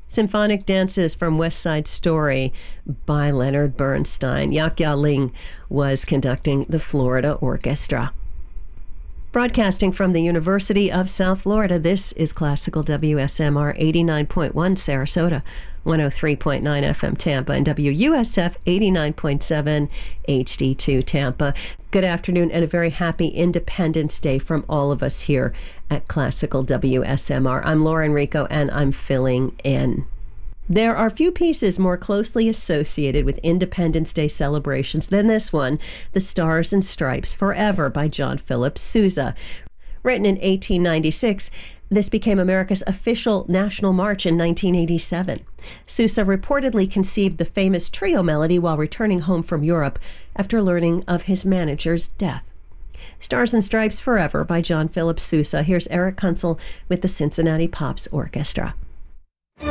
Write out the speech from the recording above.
Symphonic Dances from West Side Story by Leonard Bernstein. Ya Ling was conducting the Florida Orchestra. Broadcasting from the University of South Florida, this is Classical WSMR 89.1 Sarasota, 103.9 FM Tampa, and WUSF 89.7 HD2 Tampa. Good afternoon and a very happy Independence Day from all of us here at Classical WSMR. I'm Lauren Rico and I'm filling in. There are few pieces more closely associated with Independence Day celebrations than this one, The Stars and Stripes Forever by John Philip Sousa. Written in 1896, this became America's official national march in 1987. Sousa reportedly conceived the famous trio melody while returning home from Europe after learning of his manager's death. Stars and Stripes Forever by John Philip Sousa. Here's Eric Kunzel with the Cincinnati Pops Orchestra.